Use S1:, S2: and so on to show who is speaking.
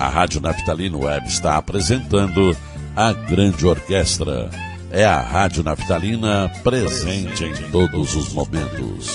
S1: A Rádio Naftalina Web está apresentando a Grande Orquestra. É a Rádio Naftalina presente em todos os momentos.